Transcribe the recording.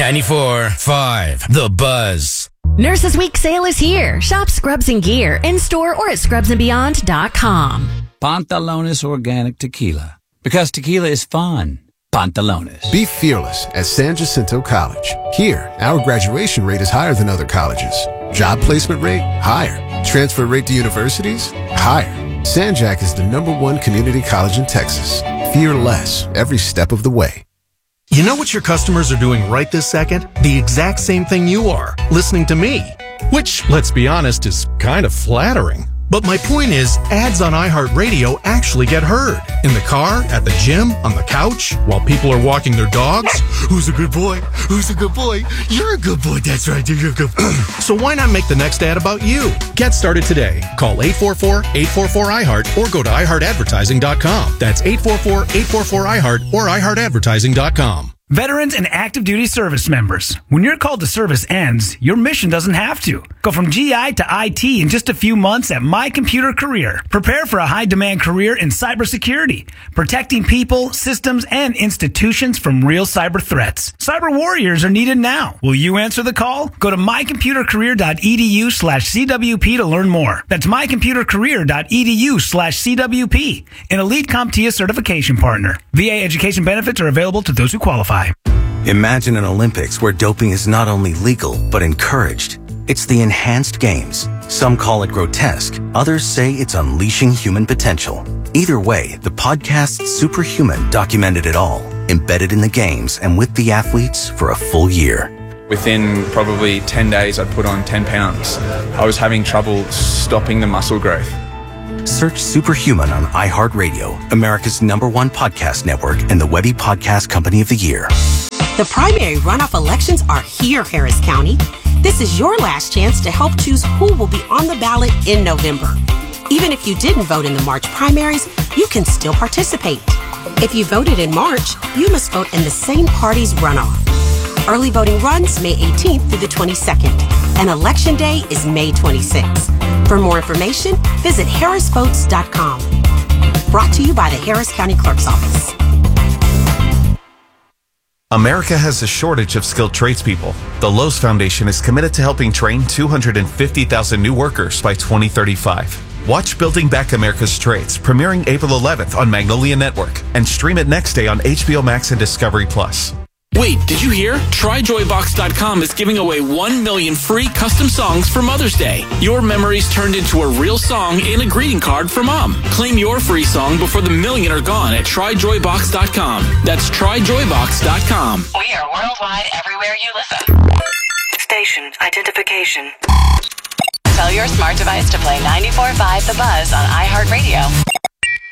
94.5 The Buzz. Nurses Week sale is here. Shop Scrubs and Gear in-store or at scrubsandbeyond.com. Pantalones Organic Tequila. Because tequila is fun. Pantalones. Be fearless at San Jacinto College. Here, our graduation rate is higher than other colleges. Job placement rate? Higher. Transfer rate to universities? Higher. San Jac is the #1 community college in Texas. Fear less every step of the way. You know what your customers are doing right this second? The exact same thing you are, listening to me. Which, let's be honest, is kind of flattering. But my point is, ads on iHeartRadio actually get heard. In the car, at the gym, on the couch, while people are walking their dogs. Who's a good boy? Who's a good boy? You're a good boy, that's right, you're a good boy. So why not make the next ad about you? Get started today. Call 844-844-iHeart or go to iHeartAdvertising.com. That's 844-844-iHeart or iHeartAdvertising.com. Veterans and active duty service members, when your call to service ends, your mission doesn't have to. Go from GI to IT in just a few months at My Computer Career. Prepare for a high-demand career in cybersecurity, protecting people, systems, and institutions from real cyber threats. Cyber warriors are needed now. Will you answer the call? Go to mycomputercareer.edu/CWP to learn more. That's mycomputercareer.edu/CWP, an elite CompTIA certification partner. VA education benefits are available to those who qualify. Imagine an Olympics where doping is not only legal, but encouraged. It's the enhanced games. Some call it grotesque. Others say it's unleashing human potential. Either way, the podcast Superhuman documented it all, embedded in the games and with the athletes for a full year. Within probably 10 days, I'd put on 10 pounds. I was having trouble stopping the muscle growth. Search Superhuman on iHeartRadio, America's #1 podcast network and the Webby Podcast Company of the Year. The primary runoff elections are here, Harris County. This is your last chance to help choose who will be on the ballot in November. Even if you didn't vote in the March primaries, you can still participate. If you voted in March, you must vote in the same party's runoff. Early voting runs May 18th through the 22nd, and Election Day is May 26th. For more information, visit harrisvotes.com. Brought to you by the Harris County Clerk's Office. America has a shortage of skilled tradespeople. The Lowe's Foundation is committed to helping train 250,000 new workers by 2035. Watch Building Back America's Trades, premiering April 11th on Magnolia Network, and stream it next day on HBO Max and Discovery Plus. Wait, did you hear? TryJoyBox.com is giving away 1 million free custom songs for Mother's Day. Your memories turned into a real song and a greeting card for Mom. Claim your free song before the million are gone at TryJoyBox.com. That's TryJoyBox.com. We are worldwide everywhere you listen. Station identification. Tell your smart device to play 94.5 The Buzz on iHeartRadio.